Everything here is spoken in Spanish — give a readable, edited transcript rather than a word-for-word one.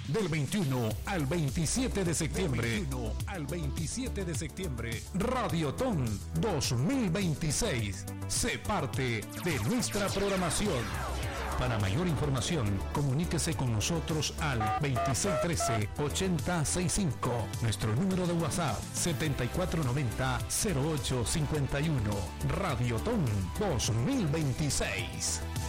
Del 21 al 27 de septiembre. Del 21 al 27 de septiembre. Radiotón 2026. Sé parte de nuestra programación. Para mayor información, comuníquese con nosotros al 2613-8065. Nuestro número de WhatsApp 7490-0851. Radiotón 2026.